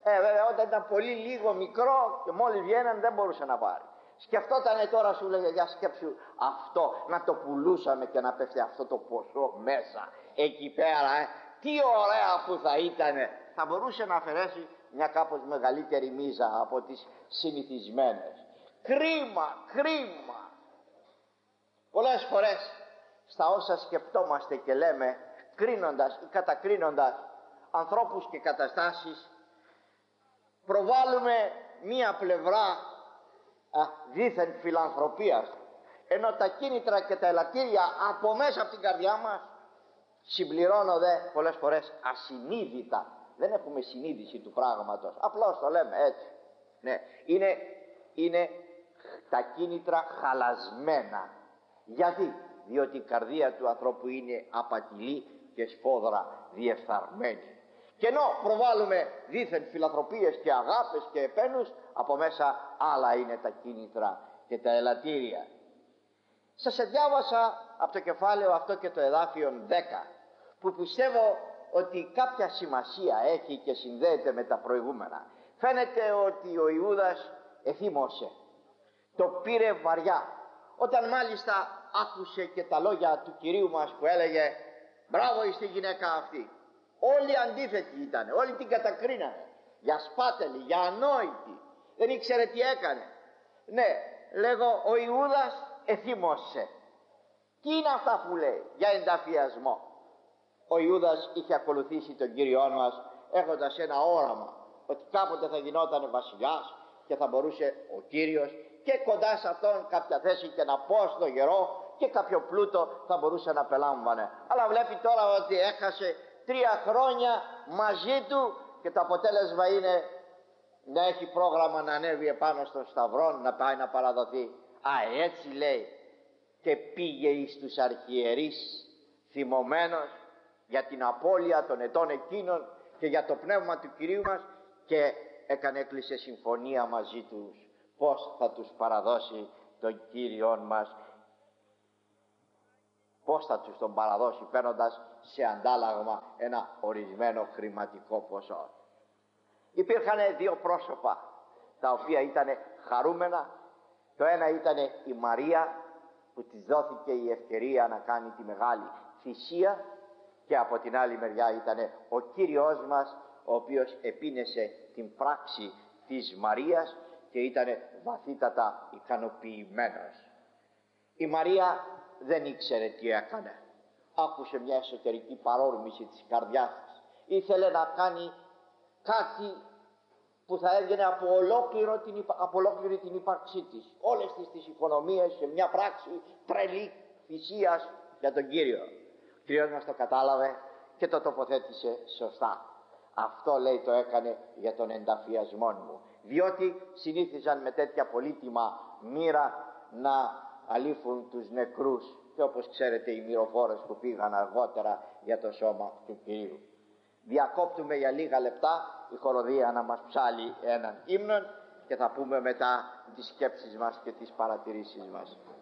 Βέβαια όταν ήταν πολύ λίγο μικρό και μόλις βγαίναν δεν μπορούσε να πάρει. Σκεφτότανε τώρα, σου λέγε, για σκέψου αυτό, να το πουλούσαμε και να πέφτει αυτό το ποσό μέσα εκεί πέρα, τι ωραία που θα ήτανε. Θα μπορούσε να αφαιρέσει μια κάπως μεγαλύτερη μίζα από τις συνηθισμένες. Κρίμα, κρίμα. Πολλές φορές στα όσα σκεπτόμαστε και λέμε, κρίνοντας ή κατακρίνοντας ανθρώπους και καταστάσεις, προβάλλουμε μία πλευρά δίθεν φιλανθρωπίας, ενώ τα κίνητρα και τα ελαττήρια από μέσα από την καρδιά μας συμπληρώνονται πολλές φορές ασυνείδητα. Δεν έχουμε συνείδηση του πράγματος, απλώς το λέμε έτσι. Ναι, είναι τα κίνητρα χαλασμένα. Γιατί? Διότι η καρδία του ανθρώπου είναι απατηλή και σφόδρα διεφθαρμένη. Και ενώ προβάλλουμε δίθεν φιλανθρωπίες και αγάπες και επένους, από μέσα άλλα είναι τα κίνητρα και τα ελαττήρια. Σας διάβασα από το κεφάλαιο αυτό και το εδάφιο 10, που πιστεύω ότι κάποια σημασία έχει και συνδέεται με τα προηγούμενα. Φαίνεται ότι ο Ιούδας εθύμωσε, το πήρε βαριά, όταν μάλιστα άκουσε και τα λόγια του Κυρίου μας που έλεγε «Μπράβο στη γυναίκα αυτή». Όλοι αντίθετοι ήταν, όλοι την κατακρίνανε, για σπάτελη, για ανόητη, δεν ήξερε τι έκανε. Ναι, λέγω, ο Ιούδας εθύμωσε. Τι είναι αυτά που λέει? Για ενταφιασμό. Ο Ιούδας είχε ακολουθήσει τον Κύριό μας έχοντας ένα όραμα ότι κάποτε θα γινόταν βασιλιάς και θα μπορούσε ο Κύριος και κοντά σε αυτόν κάποια θέση και ένα πόστο γερό και κάποιο πλούτο θα μπορούσε να πελάμβανε. Αλλά βλέπει τώρα ότι έχασε 3 χρόνια μαζί του και το αποτέλεσμα είναι να έχει πρόγραμμα να ανέβει επάνω στον σταυρό, να πάει να παραδοθεί. Έτσι λέει, και πήγε εις τους αρχιερείς θυμωμένος για την απώλεια των ετών εκείνων και για το πνεύμα του Κυρίου μας, και έκλεισε συμφωνία μαζί τους πως θα τους παραδώσει τον Κύριον μας, πως θα τους τον παραδώσει, παίρνοντας σε αντάλλαγμα ένα ορισμένο χρηματικό ποσό. Υπήρχαν 2 πρόσωπα τα οποία ήταν χαρούμενα. Το ένα ήταν η Μαρία, που της δόθηκε η ευκαιρία να κάνει τη μεγάλη θυσία, και από την άλλη μεριά ήταν ο Κύριος μας, ο οποίος επίνεσε την πράξη της Μαρίας και ήταν βαθύτατα ικανοποιημένος. Η Μαρία δεν ήξερε τι έκανε. Άκουσε μια εσωτερική παρόρμηση της καρδιάς της. Ήθελε να κάνει κάτι που θα έβγαινε από ολόκληρη την ύπαρξή της, όλες τις οικονομίες, σε μια πράξη τρελή θυσίας για τον Κύριο. Ο Κύριος μας το κατάλαβε και το τοποθέτησε σωστά. Αυτό, λέει, το έκανε για τον ενταφιασμό μου, διότι συνήθιζαν με τέτοια πολύτιμα μοίρα να αλήφουν τους νεκρούς, και όπως ξέρετε οι μυροφόρες που πήγαν αργότερα για το σώμα του Κυρίου. Διακόπτουμε για λίγα λεπτά η χοροδία να μας ψάλει έναν ύμνο και θα πούμε μετά τις σκέψεις μας και τις παρατηρήσεις μας.